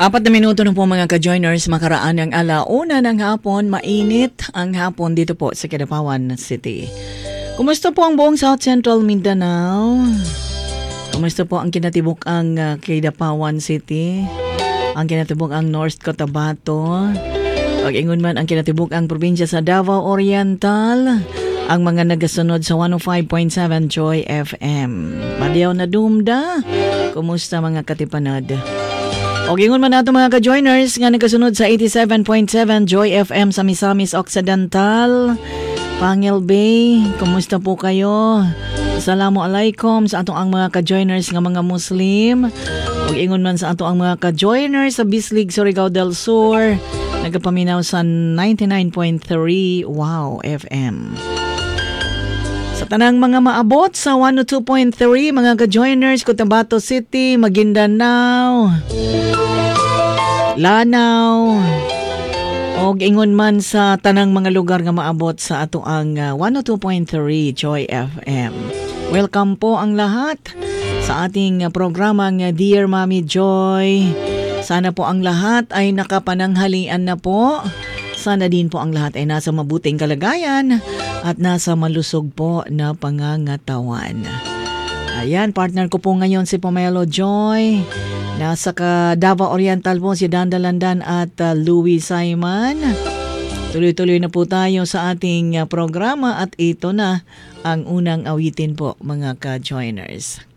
4 minuto na po mga ka-joiners, makaraan ng alauna ng hapon, mainit ang hapon dito po sa Kidapawan City. Kumusta po ang buong South Central Mindanao? Kumusta po ang kinatibuk ang Kidapawan City? Ang kinatibuk ang North Cotabato? Pag-ingon man ang kinatibuk ang probinsya sa Davao Oriental? Ang mga nagasunod sa 105.7 Joy FM. Madiyaw na dumda? Kumusta mga katipanad? O gingon man nato mga ka-joiners nga nagkasunod sa 87.7 Joy FM sa Misamis Occidental, Pangil Bay. Kumusta po kayo? Assalamualaikum sa ato ang mga ka-joiners nga mga Muslim. O gingon man sa ato ang mga ka-joiners sa Bislig, Surigao del Sur. Nagapaminaw sa 99.3 Wow FM. Sa tanang mga maabot sa 102.3 mga ka-joiners, Cotabato City, Maguindanao, Lanao, o ingon man sa tanang mga lugar nga maabot sa ato ang 102.3 Joy FM. Welcome po ang lahat sa ating programang Dear Mommy Joy. Sana po ang lahat ay nakapananghalian na po. Sana din po ang lahat ay nasa mabuting kalagayan at nasa malusog po na pangangatawan. Ayan, partner ko po ngayon si Pomelo Joy. Nasa Davao Oriental po si Dandalandan at Louis Simon. Tuloy-tuloy na po tayo sa ating programa at ito na ang unang awitin po mga ka-joiners.